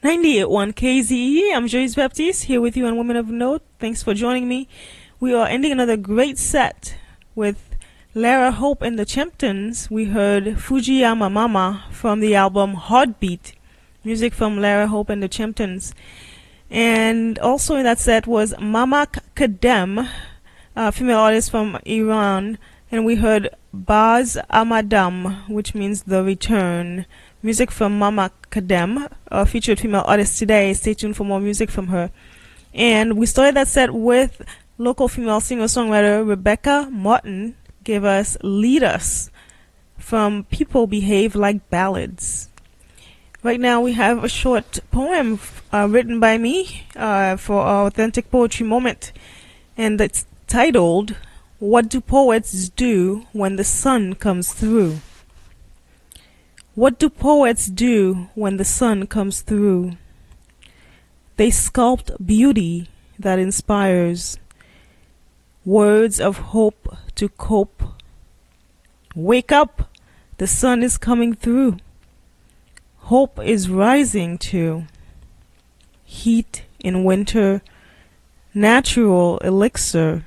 98.1 KZE. I'm Joyce Baptiste here with you on Women of Note. Thanks for joining me. We are ending another great set with Lara Hope and the Chimptons. We heard Fujiyama Mama from the album Heartbeat, music from Lara Hope and the Chimptons. And also in that set was Mamak Kadem, a female artist from Iran, and we heard Baz Amadam, which means The Return. Music from Mama Kadem, a featured female artist today. Stay tuned for more music from her. And we started that set with local female singer-songwriter Rebecca Martin gave us Lead Us from People Behave Like Ballads. Right now we have a short poem written by me for our Authentic Poetry Moment. And it's titled, What Do Poets Do When the Sun Comes Through? What do poets do when the sun comes through? They sculpt beauty that inspires, words of hope to cope. Wake up, the sun is coming through. Hope is rising too. Heat in winter, natural elixir.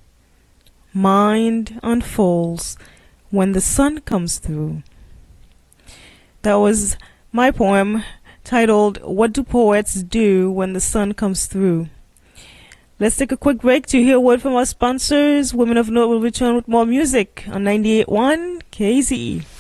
Mind unfolds when the sun comes through. That was my poem titled, What Do Poets Do When the Sun Comes Through? Let's take a quick break to hear a word from our sponsors. Women of Note will return with more music on 98.1 KZE.